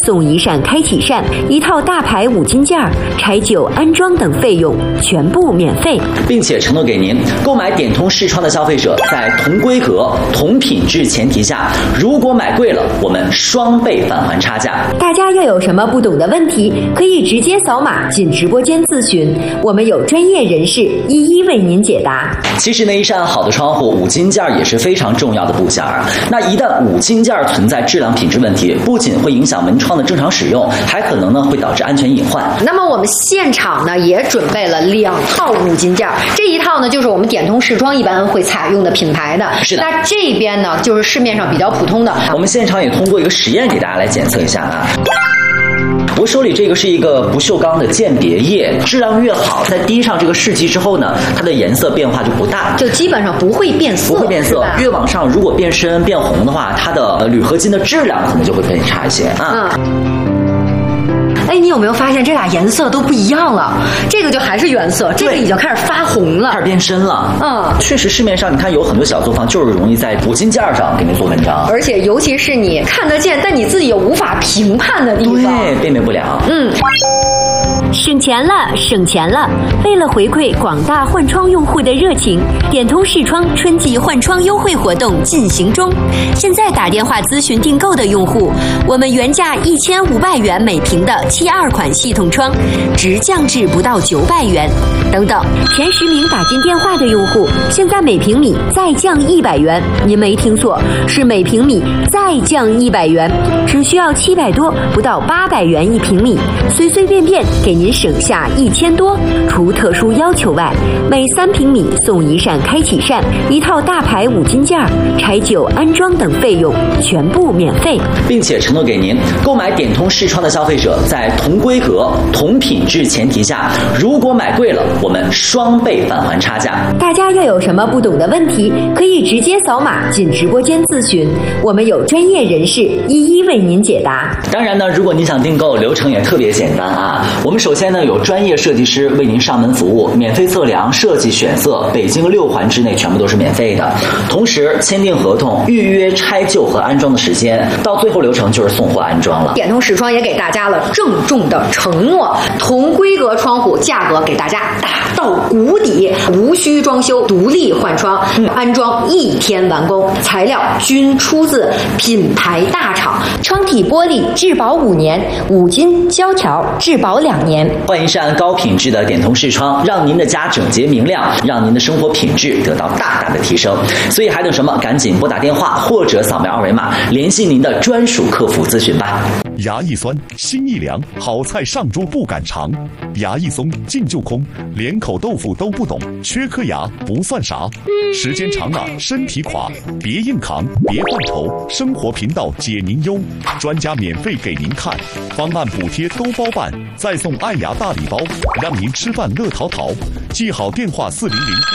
送1扇开启扇，1套大牌5金件，拆旧安装等费用全部免费， 并且承诺给您购买点通视窗的消费者，在同规格、同品质前提下，如果买贵了，我们双倍返还差价。 大家要有什么不懂的问题，可以直接扫码进直播间咨询，我们有专业人士一一为您解答。 其实呢，一扇好的窗户5金件也是非常重要的部件啊。那一旦5金件存在质量品质问题，不仅会影响门窗的正常使用，还可能呢会导致安全隐患。 那么我们现场呢也准备了2套5金件，这一套呢就是我们点通视窗一般会采用的品牌的。 是的。 那这边呢就是市面上比较普通的。 我们现场也通过一个实验给大家来检测一下啊。我手里这个是一个不锈钢的鉴别液，质量越好，在滴上这个试剂之后呢，它的颜色变化就不大， 就基本上不会变色， 不会变色。越往上，如果变深变红的话，它的铝合金的质量可能就会更差一些啊。 哎，你有没有发现这俩颜色都不一样了？这个就还是原色，这个已经开始发红了， 开始变深了。确实市面上你看有很多小作坊就是容易在5金件上给你做文章， 而且尤其是你看得见，但你自己也无法评判的地方， 对，辨别不了。 省钱了，省钱了！为了回馈广大换窗用户的热情，点通视窗春季换窗优惠活动进行中。现在打电话咨询订购的用户，我们原价1500元每平的72款系统窗，直降至不到900元。等等，前10名打进电话的用户，现在每平米再降100元。您没听错，是每平米再降100元，只需要700多，不到800元1平米，随随便便给您省下1000多。除特殊要求外，每3平米送1扇开启扇，1套大牌5金件，拆旧安装等费用全部免费， 并且承诺给您购买点通视窗的消费者，在同规格、同品质前提下，如果买贵了，我们双倍返还差价。 大家要有什么不懂的问题，可以直接扫码进直播间咨询，我们有专业人士一一为您解答。 当然呢，如果你想订购，流程也特别简单啊。我们首先呢有专业设计师为您上门服务，免费测量、设计、选色，北京6环之内全部都是免费的。同时签订合同，预约拆旧和安装的时间，到最后流程就是送货安装了。 点通视窗也给大家了郑重的承诺，同规格窗户价格给大家打到谷底，无需装修，独立换窗，安装1天完工，材料均出自品牌大厂， 窗体玻璃质保5年，5金胶条质保2年。 换一扇高品质的点通视窗，让您的家整洁明亮，让您的生活品质得到大大的提升。所以还等什么？赶紧拨打电话或者扫描2维码，联系您的专属客服咨询吧。 牙一酸，心一凉，好菜上桌不敢尝。牙一松，劲就空，连口豆腐都不懂，缺颗牙不算啥。时间长了身体垮，别硬扛，别犯愁，生活频道解您忧，专家免费给您看，方案补贴都包办，再送爱牙大礼包，让您吃饭乐淘淘。记好电话400-600-5770，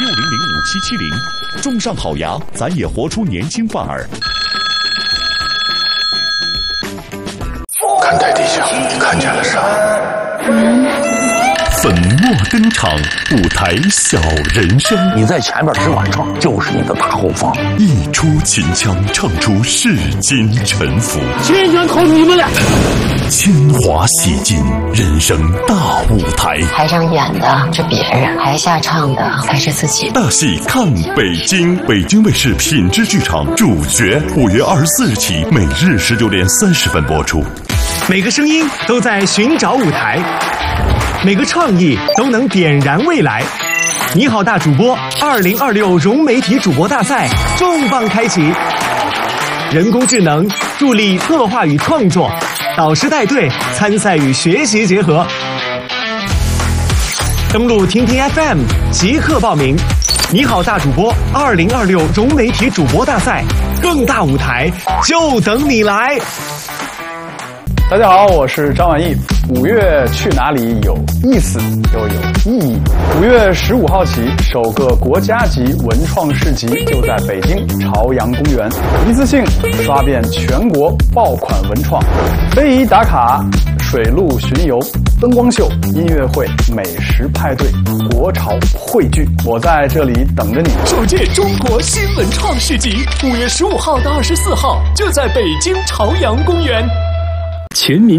种上好牙，咱也活出年轻范儿。 看台底下，你看见了啥？ 粉墨登场，舞台小人生。 你在前面只管唱，就是你的大后方。 一出秦腔，唱出世间沉浮。 千拳靠你们俩。 铅华洗尽，人生大舞台。 台上演的是别人，台下唱的才是自己。 大戏看北京，北京卫视品质剧场主角，5月24日起，每日19点30分播出。 每个声音都在寻找舞台，每个创意都能点燃未来。你好，大主播2026融媒体主播大赛重磅开启，人工智能助力策划与创作，导师带队参赛与学习结合。登录听听 FM 即刻报名。你好，大主播2026融媒体主播大赛，更大舞台就等你来。 大家好，我是张晚意。5月去哪里有意思又有意义。5月15号起，首个国家级文创市集就在北京朝阳公园，一次性刷遍全国爆款文创，非遗打卡、水陆巡游、灯光秀、音乐会、美食派对、国潮汇聚，我在这里等着你。 首届中国新文创市集5月15号到24号就在北京朝阳公园。 全民